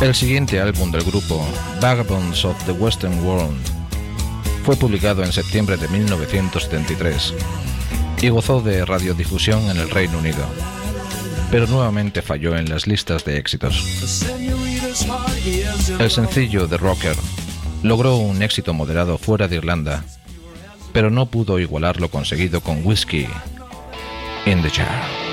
El siguiente álbum del grupo, Vagabonds of the Western World, fue publicado en septiembre de 1973 y gozó de radiodifusión en el Reino Unido, pero nuevamente falló en las listas de éxitos. El sencillo The Rocker logró un éxito moderado fuera de Irlanda, pero no pudo igualar lo conseguido con Whiskey in the Jar.